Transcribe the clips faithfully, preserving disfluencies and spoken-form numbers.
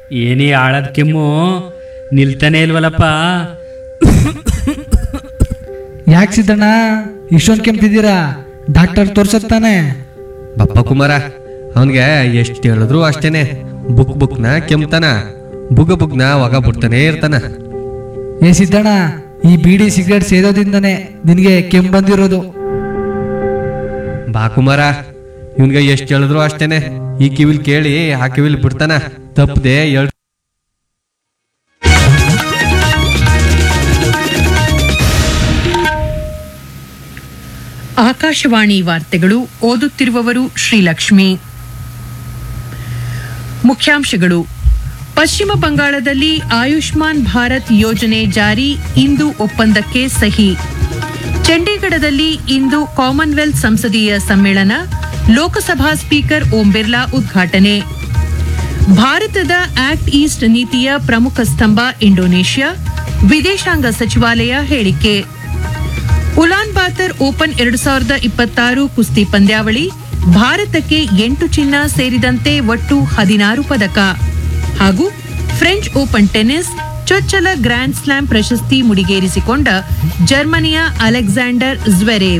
ಏನೇ ಆಳದ ಕೆಮ್ಮು ನಿಲ್ತಾನೆ ಇಲ್ವಲ್ಲಪ್ಪ. ಯಾಕೆ ಸಿದ್ದಣ್ಣ ಇಷ್ಟೊಂದು ಕೆಮ್ತಿದ್ದೀರಾ? ಡಾಕ್ಟರ್ ತೋರ್ಸತ್ತಾನೆ. ಬಪ್ಪ ಕುಮಾರ, ಅವನ್ಗೆ ಎಷ್ಟು ಹೇಳಿದ್ರು ಅಷ್ಟೇನೆ. ಬುಕ್ ಬುಕ್ನ ಕೆಮ್ತಾನ, ಬುಗ ಬುಗ್ನ ಒಗ ಬಿಡ್ತಾನೆ ಇರ್ತಾನ. ಏ ಸಿದ್ದಣ್ಣ, ಈ ಬೀಡಿ ಸಿಗರೇಟ್ ಸೇದೋದಿಂದನೇ ನಿನಗೆ ಕೆಮ್ಮು ಬಂದಿರೋದು. ಬಾ ಕುಮಾರ, ಇವನ್ಗೆ ಎಷ್ಟು ಹೇಳಿದ್ರು ಅಷ್ಟೇನೆ. ಈ ಕಿವಿಲ್ ಕೇಳಿ ಆ ಕಿವಿಲ್ ಬಿಡ್ತಾನ. ತಪ್ಪದೆ ಹೇಳ್. ಆಕಾಶವಾಣಿ ವಾರ್ತೆಗಳು, ಓದುತ್ತಿರುವವರು ಶ್ರೀಲಕ್ಷ್ಮಿ. ಮುಖ್ಯಾಂಶಗಳು: ಪಶ್ಚಿಮ ಬಂಗಾಳದಲ್ಲಿ ಆಯುಷ್ಮಾನ್ ಭಾರತ್ ಯೋಜನೆ ಜಾರಿ, ಇಂದು ಒಪ್ಪಂದಕ್ಕೆ ಸಹಿ. ಚಂಡೀಗಢದಲ್ಲಿ ಇಂದು ಕಾಮನ್ವೆಲ್ತ್ ಸಂಸದೀಯ ಸಮ್ಮೇಳನ, ಲೋಕಸಭಾ ಸ್ಪೀಕರ್ ಓಂ ಬಿರ್ಲಾ ಉದ್ಘಾಟನೆ. ಭಾರತದ ಆಕ್ಟ್ ಈಸ್ಟ್ ನೀತಿಯ ಪ್ರಮುಖ ಸ್ತಂಭ ಇಂಡೋನೇಷ್ಯಾ, ವಿದೇಶಾಂಗ ಸಚಿವಾಲಯ ಹೇಳಿಕೆ. ಉಲಾನ್ ಬಾತರ್ ಓಪನ್ ಎರಡು ಸಾವಿರದ ಇಪ್ಪತ್ತಾರು ಕುಸ್ತಿ ಪಂದ್ಯಾವಳಿ, ಭಾರತಕ್ಕೆ ಎಂಟು ಚಿನ್ನ ಸೇರಿದಂತೆ ಒಟ್ಟು ಹದಿನಾರು ಪದಕ. ಹಾಗೂ ಫ್ರೆಂಚ್ ಓಪನ್ ಟೆನ್ನಿಸ್, ಚೊಚ್ಚಲ ಗ್ರ್ಯಾಂಡ್ ಸ್ಲಾಂ ಪ್ರಶಸ್ತಿ ಮುಡಿಗೇರಿಸಿಕೊಂಡ ಜರ್ಮನಿಯ ಅಲೆಕ್ಸಾಂಡರ್ ಜ್ವೆರೇವ್.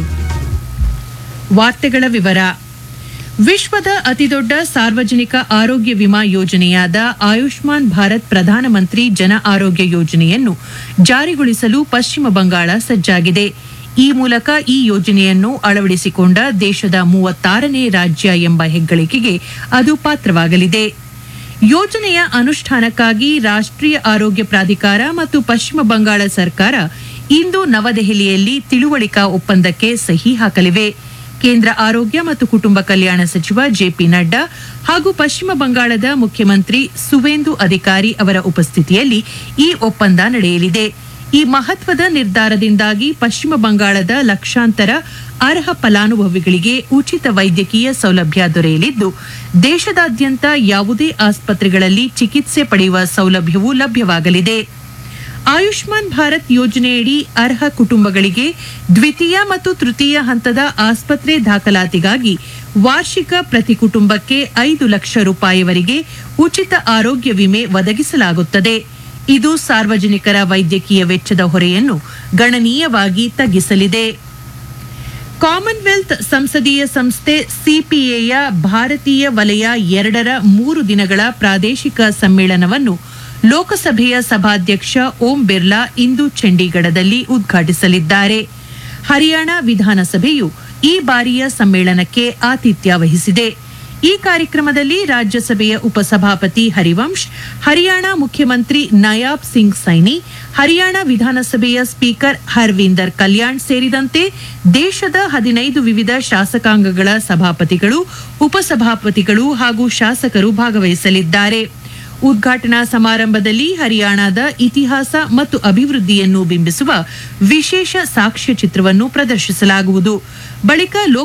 ವಾರ್ತೆಗಳ ವಿವರ. ವಿಶ್ವದ ಅತಿದೊಡ್ಡ ಸಾರ್ವಜನಿಕ ಆರೋಗ್ಯ ವಿಮಾ ಯೋಜನೆಯಾದ ಆಯುಷ್ಮಾನ್ ಭಾರತ್ ಪ್ರಧಾನಮಂತ್ರಿ ಜನ ಆರೋಗ್ಯ ಯೋಜನೆಯನ್ನು ಜಾರಿಗೊಳಿಸಲು ಪಶ್ಚಿಮ ಬಂಗಾಳ ಸಜ್ಜಾಗಿದೆ. ಈ ಮೂಲಕ ಈ ಯೋಜನೆಯನ್ನು ಅಳವಡಿಸಿಕೊಂಡ ದೇಶದ ಮೂವತ್ತಾರನೇ ರಾಜ್ಯ ಎಂಬ ಹೆಗ್ಗಳಿಕೆಗೆ ಅದು ಪಾತ್ರವಾಗಲಿದೆ. ಯೋಜನೆಯ ಅನುಷ್ಠಾನಕ್ಕಾಗಿ ರಾಷ್ಟ್ರೀಯ ಆರೋಗ್ಯ ಪ್ರಾಧಿಕಾರ ಮತ್ತು ಪಶ್ಚಿಮ ಬಂಗಾಳ ಸರ್ಕಾರ ಇಂದು ನವದೆಹಲಿಯಲ್ಲಿ ತಿಳುವಳಿಕಾ ಒಪ್ಪಂದಕ್ಕೆ ಸಹಿ ಹಾಕಲಿವೆ. ಕೇಂದ್ರ ಆರೋಗ್ಯ ಮತ್ತು ಕುಟುಂಬ ಕಲ್ಯಾಣ ಸಚಿವ ಜೆಪಿ ನಡ್ಡಾ ಹಾಗೂ ಪಶ್ಚಿಮ ಬಂಗಾಳದ ಮುಖ್ಯಮಂತ್ರಿ ಸುವೇಂದು ಅಧಿಕಾರಿ ಅವರ ಉಪಸ್ಥಿತಿಯಲ್ಲಿ ಈ ಒಪ್ಪಂದ ನಡೆಯಲಿದೆ. ಈ ಮಹತ್ವದ ನಿರ್ಧಾರದಿಂದಾಗಿ ಪಶ್ಚಿಮ ಬಂಗಾಳದ ಲಕ್ಷಾಂತರ ಅರ್ಹ ಫಲಾನುಭವಿಗಳಿಗೆ ಉಚಿತ ವೈದ್ಯಕೀಯ ಸೌಲಭ್ಯ ದೊರೆಯಲಿದ್ದು, ದೇಶದಾದ್ಯಂತ ಯಾವುದೇ ಆಸ್ಪತ್ರೆಗಳಲ್ಲಿ ಚಿಕಿತ್ಸೆ ಪಡೆಯುವ ಸೌಲಭ್ಯವೂ ಲಭ್ಯವಾಗಲಿದೆ. ಆಯುಷ್ಮಾನ್ ಭಾರತ್ ಯೋಜನೆಯಡಿ ಅರ್ಹ ಕುಟುಂಬಗಳಿಗೆ ದ್ವಿತೀಯ ಮತ್ತು ತೃತೀಯ ಹಂತದ ಆಸ್ಪತ್ರೆ ದಾಖಲಾತಿಗಾಗಿ ವಾರ್ಷಿಕ ಪ್ರತಿ ಕುಟುಂಬಕ್ಕೆ ಐದು ಲಕ್ಷ ರೂಪಾಯಿವರೆಗೆ ಉಚಿತ ಆರೋಗ್ಯ ವಿಮೆ ಒದಗಿಸಲಾಗುತ್ತದೆ. ಇದು ಸಾರ್ವಜನಿಕರ ವೈದ್ಯಕೀಯ ವೆಚ್ಚದ ಹೊರೆಯನ್ನು ಗಣನೀಯವಾಗಿ ತಗ್ಗಿಸಲಿದೆ. ಕಾಮನ್ವೆಲ್ತ್ ಸಂಸದೀಯ ಸಂಸ್ಥೆ ಸಿಪಿಎಯ ಭಾರತೀಯ ವಲಯ ಎರಡರ ಮೂರು ದಿನಗಳ ಪ್ರಾದೇಶಿಕ ಸಮ್ಮೇಳನವನ್ನು ಲೋಕಸಭೆಯ ಸಭಾಧ್ಯಕ್ಷ ಓಂ ಬಿರ್ಲಾ ಇಂದು ಚಂಡೀಗಢದಲ್ಲಿ ಉದ್ಘಾಟಿಸಲಿದ್ದಾರೆ. ಹರಿಯಾಣ ವಿಧಾನಸಭೆಯು ಈ ಬಾರಿಯ ಸಮ್ಮೇಳನಕ್ಕೆ ಆತಿಥ್ಯ ವಹಿಸಿದೆ. ಈ ಕಾರ್ಯಕ್ರಮದಲ್ಲಿ ರಾಜ್ಯಸಭೆಯ ಉಪಸಭಾಪತಿ ಹರಿವಂಶ್, ಹರಿಯಾಣ ಮುಖ್ಯಮಂತ್ರಿ ನಯಾಬ್ ಸಿಂಗ್ ಸೈನಿ, ಹರಿಯಾಣ ವಿಧಾನಸಭೆಯ ಸ್ಪೀಕರ್ ಹರ್ವೀಂದರ್ ಕಲ್ಯಾಣ್ ಸೇರಿದಂತೆ ದೇಶದ ಹದಿನೈದು ವಿವಿಧ ಶಾಸಕಾಂಗಗಳ ಸಭಾಪತಿಗಳು, ಉಪಸಭಾಪತಿಗಳು ಹಾಗೂ ಶಾಸಕರು ಭಾಗವಹಿಸಲಿದ್ದಾರೆ. ಉದ್ಘಾಟನಾ ಸಮಾರಂಭದಲ್ಲಿ ಹರಿಯಾಣದ ಇತಿಹಾಸ ಮತ್ತು ಅಭಿವೃದ್ಧಿಯನ್ನು ಬಿಂಬಿಸುವ ವಿಶೇಷ ಸಾಕ್ಷ್ಯಚಿತ್ರವನ್ನು ಪ್ರದರ್ಶಿಸಲಾಗುವುದು. ಬಳಿಕ